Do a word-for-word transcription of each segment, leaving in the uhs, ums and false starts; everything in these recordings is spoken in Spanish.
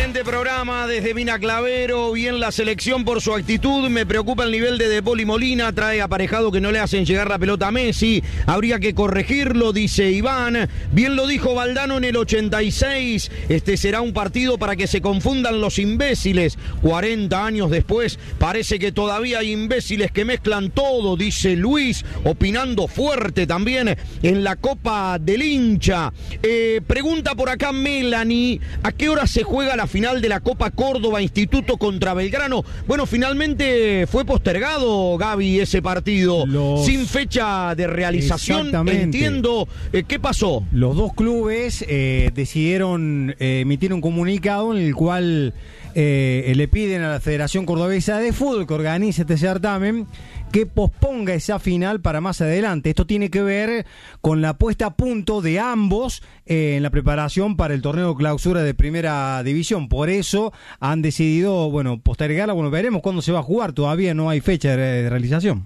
Excelente programa desde Mina Clavero, bien la selección por su actitud, me preocupa el nivel de De Paul y Molina, trae aparejado que no le hacen llegar la pelota a Messi, habría que corregirlo, dice Iván, bien lo dijo Valdano en el ochenta y seis, este será un partido para que se confundan los imbéciles, cuarenta años después parece que todavía hay imbéciles que mezclan todo, dice Luis, opinando fuerte también en la Copa del Hincha. Eh, pregunta por acá Melanie, ¿a qué hora se juega la final de la Copa Córdoba Instituto contra Belgrano? Bueno, finalmente fue postergado, Gaby, ese partido, Los... sin fecha de realización, entiendo. Eh, ¿Qué pasó? Los dos clubes eh, decidieron eh, emitir un comunicado en el cual eh, le piden a la Federación Cordobesa de Fútbol que organice este certamen que posponga esa final para más adelante. Esto tiene que ver con la puesta a punto de ambos eh, en la preparación para el torneo clausura de Primera División. Por eso han decidido, bueno, postergarla. Bueno, veremos cuándo se va a jugar. Todavía no hay fecha de, de realización.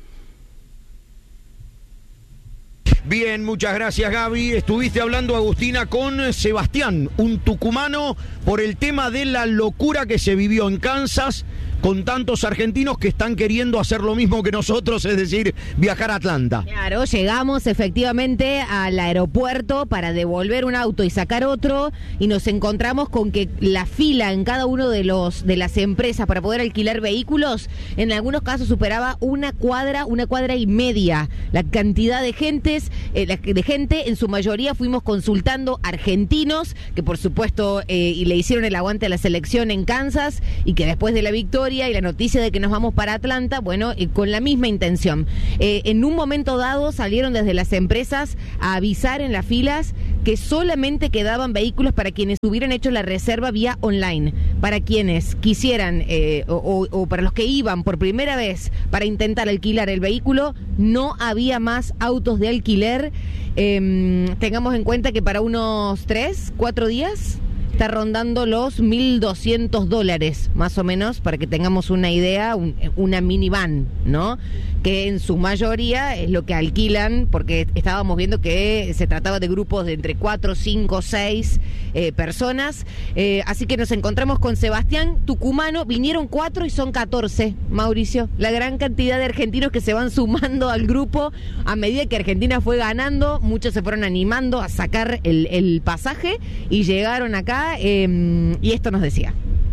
Bien, muchas gracias, Gaby. Estuviste hablando, Agustina, con Sebastián, un tucumano, por el tema de la locura que se vivió en Kansas con tantos argentinos que están queriendo hacer lo mismo que nosotros, es decir, viajar a Atlanta. Claro, llegamos efectivamente al aeropuerto para devolver un auto y sacar otro, y nos encontramos con que la fila en cada uno de los de las empresas para poder alquilar vehículos, en algunos casos superaba una cuadra, una cuadra y media. La cantidad de gentes, eh, de gente, en su mayoría fuimos consultando argentinos, que por supuesto eh, y le hicieron el aguante a la selección en Kansas, y que después de la victoria y la noticia de que nos vamos para Atlanta, bueno, eh, con la misma intención. Eh, en un momento dado salieron desde las empresas a avisar en las filas que solamente quedaban vehículos para quienes hubieran hecho la reserva vía online, para quienes quisieran eh, o, o para los que iban por primera vez para intentar alquilar el vehículo, no había más autos de alquiler. Eh, tengamos en cuenta que para unos tres, cuatro días está rondando los mil doscientos dólares, más o menos, para que tengamos una idea, un, una minivan, ¿no? Que en su mayoría es lo que alquilan, porque estábamos viendo que se trataba de grupos de entre cuatro, cinco, seis eh, personas. Eh, así que nos encontramos con Sebastián, tucumano, vinieron cuatro y son catorce, Mauricio. La gran cantidad de argentinos que se van sumando al grupo a medida que Argentina fue ganando, muchos se fueron animando a sacar el, el pasaje y llegaron acá. Eh, y esto nos decía.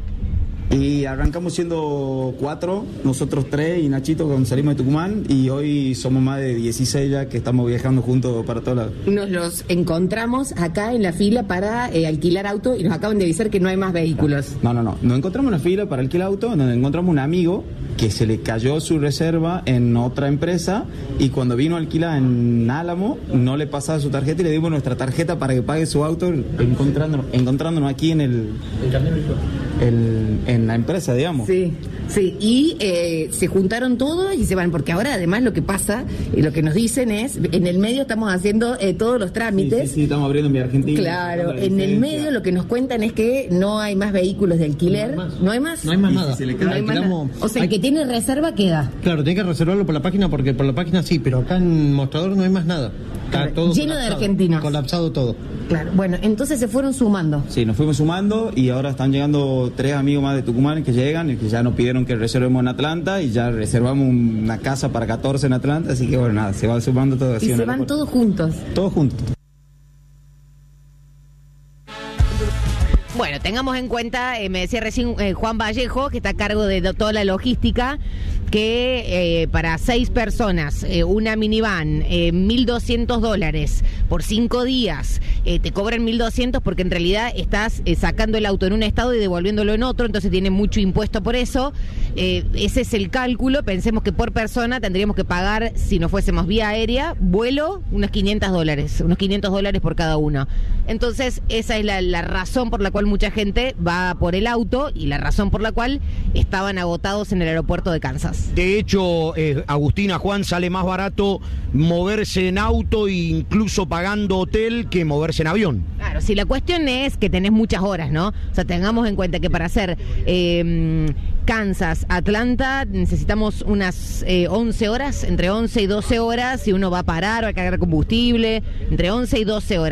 Y arrancamos siendo cuatro, nosotros tres y Nachito, cuando salimos de Tucumán, y hoy somos más de dieciséis ya que estamos viajando juntos para todos lados. Nos los encontramos acá en la fila para eh, alquilar auto y nos acaban de avisar que no hay más vehículos. No, no, no, nos encontramos en la fila para alquilar auto, donde encontramos un amigo que se le cayó su reserva en otra empresa y cuando vino a alquilar en Álamo no le pasaba su tarjeta y le dimos nuestra tarjeta para que pague su auto, encontrándonos, encontrándonos aquí en el... el en la empresa, digamos. Sí, sí, y eh, se juntaron todos y se van, porque ahora además lo que pasa, y lo que nos dicen es, en el medio estamos haciendo eh, todos los trámites. Sí, sí, sí, estamos abriendo mi Argentina. Claro, en el medio lo que nos cuentan es que no hay más vehículos de alquiler. ¿No hay más? No hay más nada. Si se le no hay más nada. O sea, el que tiene reserva queda. Claro, tiene que reservarlo por la página, porque por la página sí, pero acá en Mostrador no hay más nada. Está todo lleno colapsado, de argentinos. Colapsado todo. Claro, bueno, entonces se fueron sumando. Sí, nos fuimos sumando y ahora están llegando tres amigos más de Tucumán que llegan y que ya nos pidieron que reservemos en Atlanta y ya reservamos una casa para catorce en Atlanta, así que bueno, nada, se van sumando todos. Y se van todos juntos. Todos juntos. Bueno, tengamos en cuenta, eh, me decía recién eh, Juan Vallejo, que está a cargo de toda la logística, que eh, para seis personas, eh, una minivan, eh, mil doscientos dólares por cinco días, eh, te cobran mil doscientos porque en realidad estás eh, sacando el auto en un estado y devolviéndolo en otro, entonces tiene mucho impuesto por eso. Eh, ese es el cálculo. Pensemos que por persona tendríamos que pagar, si no fuésemos vía aérea, vuelo, unos quinientos dólares, unos quinientos dólares por cada uno. Entonces esa es la, la razón por la cual mucha gente va por el auto y la razón por la cual estaban agotados en el aeropuerto de Kansas. De hecho, eh, Agustina, Juan, sale más barato moverse en auto e incluso pagando hotel que moverse en avión. Claro, si la cuestión es que tenés muchas horas, ¿no? O sea, tengamos en cuenta que para hacer eh, Kansas, Atlanta, necesitamos unas eh, once horas, entre once y doce horas, si uno va a parar o a cargar combustible, entre once y doce horas.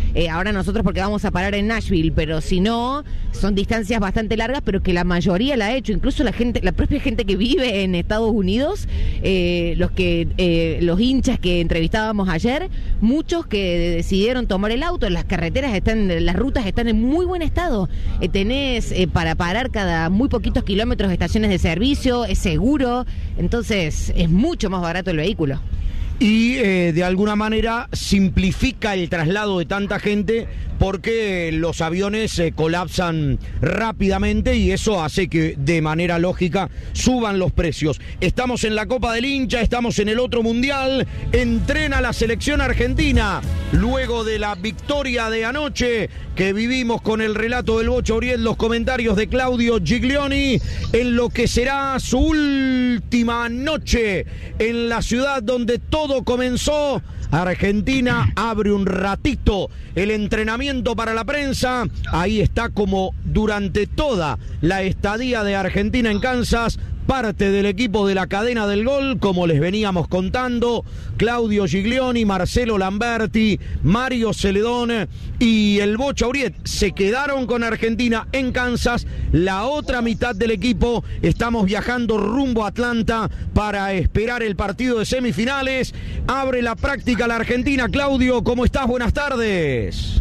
eh, ahora nosotros porque vamos a parar en Nashville, pero si no, son distancias bastante largas, pero que la mayoría la ha hecho, incluso la gente, la propia gente que vive en Estados Unidos, eh, los que eh, los hinchas que entrevistábamos ayer, muchos que decidieron tomar el auto. Las carreteras están, las rutas están en muy buen estado, eh, tenés eh, para parar cada muy poquitos kilómetros estaciones de servicio, es seguro, entonces es mucho más barato el vehículo. Y eh, de alguna manera simplifica el traslado de tanta gente porque los aviones se eh, colapsan rápidamente y eso hace que de manera lógica suban los precios. Estamos en la Copa del Hincha, estamos en el otro mundial, entrena la selección argentina luego de la victoria de anoche que vivimos con el relato del Bocha Uriel, los comentarios de Claudio Giglioni en lo que será su última noche en la ciudad donde todo comenzó. Argentina abre un ratito el entrenamiento para la prensa. Ahí está, como durante toda la estadía de Argentina en Kansas, parte del equipo de la cadena del gol, como les veníamos contando, Claudio Giglioni, Marcelo Lamberti, Mario Celedón y el Bocha Uriel se quedaron con Argentina en Kansas. La otra mitad del equipo estamos viajando rumbo a Atlanta para esperar el partido de semifinales. Abre la práctica la Argentina. Claudio, ¿cómo estás? Buenas tardes.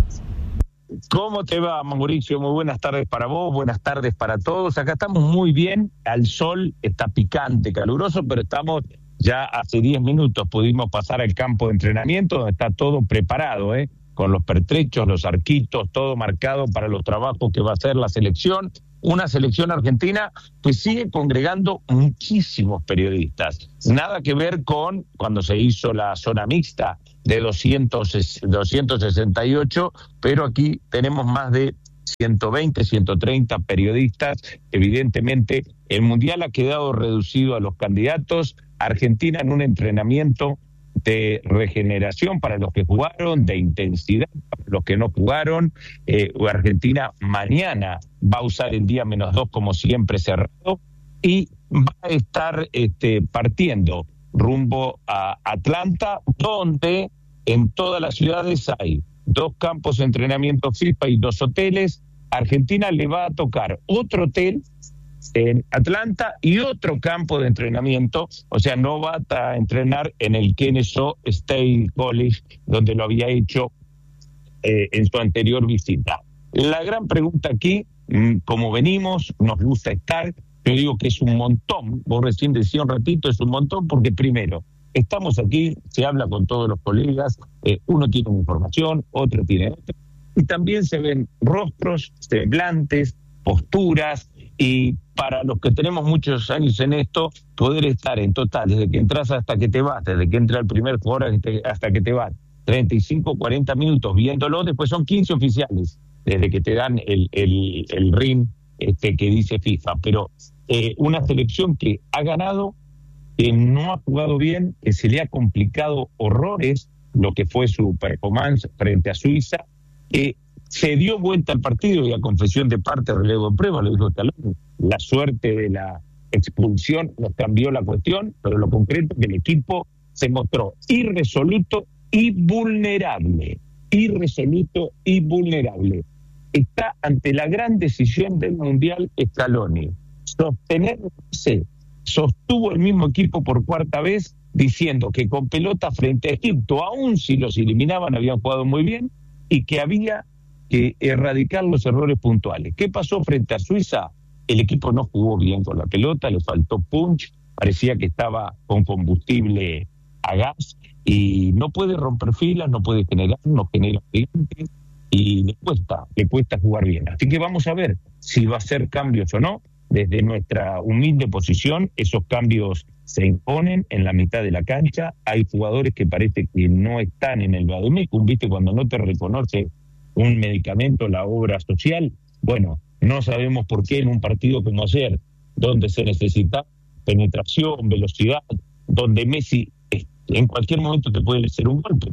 ¿Cómo te va, Mauricio? Muy buenas tardes para vos, buenas tardes para todos. Acá estamos muy bien, al sol, está picante, caluroso, pero estamos ya hace diez minutos, pudimos pasar al campo de entrenamiento, donde está todo preparado, ¿eh? Con los pertrechos, los arquitos, todo marcado para los trabajos que va a hacer la selección. Una selección argentina que sigue congregando muchísimos periodistas. Nada que ver con cuando se hizo la zona mixta de doscientos sesenta y ocho, pero aquí tenemos más de ciento veinte, ciento treinta periodistas. Evidentemente, el Mundial ha quedado reducido a los candidatos. Argentina en un entrenamiento de regeneración para los que jugaron, de intensidad para los que no jugaron. Eh, Argentina mañana va a usar el día menos dos como siempre cerrado y va a estar este, partiendo rumbo a Atlanta, donde en todas las ciudades hay dos campos de entrenamiento FIFA y dos hoteles. Argentina le va a tocar otro hotel en Atlanta y otro campo de entrenamiento, o sea, no va a entrenar en el Kennesaw State College, donde lo había hecho eh, en su anterior visita. La gran pregunta aquí, como venimos, nos gusta estar, yo digo que es un montón, vos recién decías un ratito, es un montón porque primero, estamos aquí, se habla con todos los colegas, eh, uno tiene una información, otro tiene otra, y también se ven rostros, semblantes, posturas, y para los que tenemos muchos años en esto, poder estar en total, desde que entras hasta que te vas, desde que entra el primer jugador hasta que te vas, treinta y cinco, cuarenta minutos viéndolo, después son quince oficiales, desde que te dan el, el, el ring este, que dice FIFA, pero eh, una selección que ha ganado, que no ha jugado bien, que se le ha complicado horrores lo que fue su performance frente a Suiza, que se dio vuelta al partido y a confesión de parte relevo de prueba, lo dijo Scaloni. La suerte de la expulsión nos cambió la cuestión, pero lo concreto es que el equipo se mostró irresoluto y vulnerable. Irresoluto y vulnerable. Está ante la gran decisión del Mundial Scaloni. Sostenerse, sostuvo el mismo equipo por cuarta vez, diciendo que con pelota frente a Egipto, aun si los eliminaban, habían jugado muy bien, y que había que erradicar los errores puntuales. ¿Qué pasó frente a Suiza? El equipo no jugó bien con la pelota, le faltó punch, parecía que estaba con combustible a gas y no puede romper filas, no puede generar, no genera gigantes y le cuesta, le cuesta jugar bien. Así que vamos a ver si va a hacer cambios o no. Desde nuestra humilde posición, esos cambios se imponen en la mitad de la cancha. Hay jugadores que parece que no están en el vademecum, ¿viste? Cuando no te reconoce un medicamento, la obra social. Bueno, no sabemos por qué en un partido como ayer, donde se necesita penetración, velocidad, donde Messi en cualquier momento te puede hacer un golpe.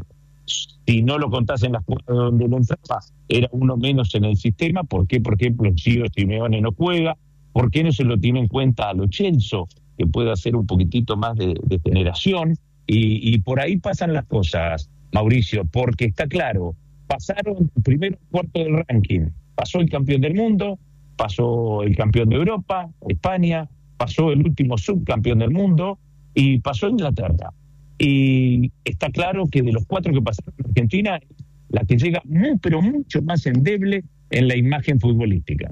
Si no lo contás en las jugadas donde lo entraba, era uno menos en el sistema. ¿Por qué, por ejemplo, el Ciro Simeone no juega? ¿Por qué no se lo tiene en cuenta a Lo Celso, que puede hacer un poquitito más de, de generación? Y, y por ahí pasan las cosas, Mauricio, porque está claro, pasaron primero cuarto del ranking. Pasó el campeón del mundo, pasó el campeón de Europa, España, pasó el último subcampeón del mundo y pasó Inglaterra. Y está claro que de los cuatro que pasaron en Argentina, la que llega muy, pero mucho más endeble en la imagen futbolística.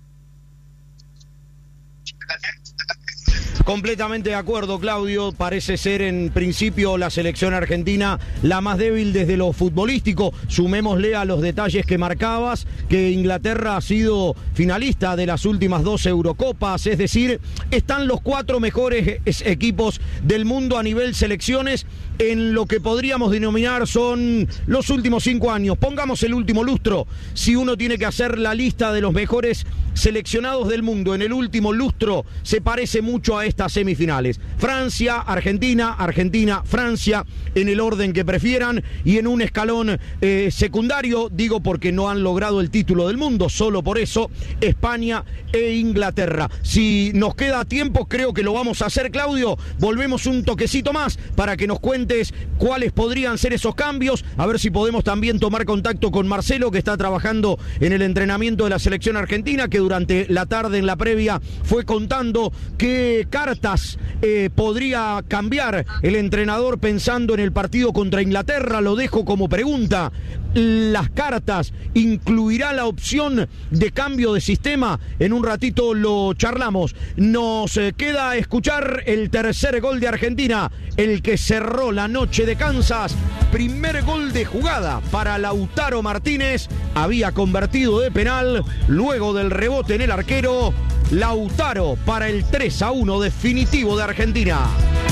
Completamente de acuerdo, Claudio. Parece ser en principio la selección argentina la más débil desde lo futbolístico. Sumémosle a los detalles que marcabas que Inglaterra ha sido finalista de las últimas dos Eurocopas, es decir, están los cuatro mejores equipos del mundo a nivel selecciones en lo que podríamos denominar son los últimos cinco años. Pongamos el último lustro. Si uno tiene que hacer la lista de los mejores seleccionados del mundo en el último lustro, se parece mucho a estas semifinales. Francia, Argentina, Argentina, Francia, en el orden que prefieran, y en un escalón eh, secundario, digo porque no han logrado el título del mundo, solo por eso, España e Inglaterra. Si nos queda tiempo, creo que lo vamos a hacer, Claudio. Volvemos un toquecito más para que nos cuentes cuáles podrían ser esos cambios, a ver si podemos también tomar contacto con Marcelo, que está trabajando en el entrenamiento de la selección argentina, que durante la tarde en la previa fue contando qué cartas eh, podría cambiar el entrenador pensando en el partido contra Inglaterra. Lo dejo como pregunta. Las cartas, ¿incluirá la opción de cambio de sistema? En un ratito lo charlamos. Nos eh, queda escuchar el tercer gol de Argentina, el que cerró la noche de Kansas. Primer gol de jugada para Lautaro Martínez. Había convertido de penal, luego del rebote en el arquero. Lautaro para el tres a uno definitivo de Argentina.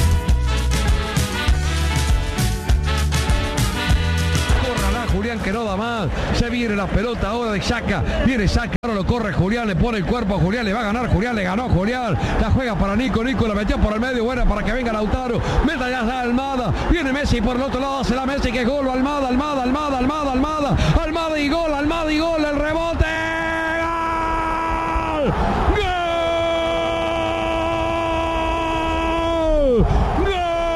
Julián, que no da más, se viene la pelota ahora de Xhaka, viene Xhaka, ahora lo corre Julián, le pone el cuerpo a Julián, le va a ganar Julián, le ganó Julián, la juega para Nico, Nico la metió por el medio, buena para que venga Lautaro, meta ya está Almada, viene Messi por el otro lado, hace la Messi, que gol, Almada, Almada, Almada, Almada, Almada, Almada y gol, Almada y gol, el rebote, ¡gol! ¡Gol!